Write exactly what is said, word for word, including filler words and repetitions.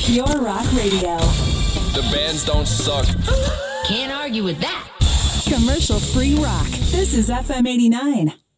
Pure Rock Radio. The bands don't suck. Can't argue with that. Commercial free rock. This is F M eighty-nine.